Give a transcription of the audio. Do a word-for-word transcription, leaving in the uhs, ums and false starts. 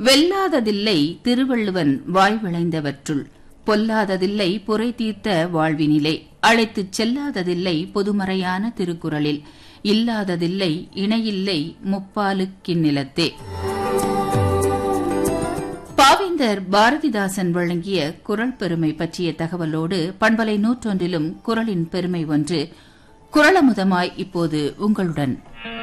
வெல்லாததில்லை திருவள்ளுவன் வாய் விளைந்தவற்றுள், பொல்லாததில்லை பொறை தீர்த்த வாழ்வினிலே, அழைத்துச் செல்லாததில்லை பொதுமறையான திருக்குறளில், இல்லாததில்லை இணையில்லை முப்பாலுக்கிந்நிலத்தே. பாவேந்தர் பாரதிதாசன் வழங்கிய குறள் பெருமை பற்றிய தகவலோடு பண்பலை நூற்றொன்றிலும் குறளின் பெருமை ஒன்று குறளமுதமாய் இப்போது உங்களுடன்.